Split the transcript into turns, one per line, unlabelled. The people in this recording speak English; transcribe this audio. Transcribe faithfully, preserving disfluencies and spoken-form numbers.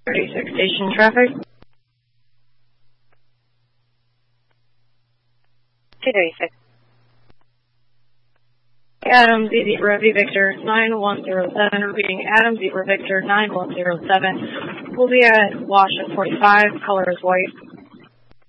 thirty-six station traffic.
two thirty-six.
Adam Zebra Victor nine one zero seven, repeating Adam Zebra Victor nine one zero seven. We'll be at Wash at forty-five, color is white.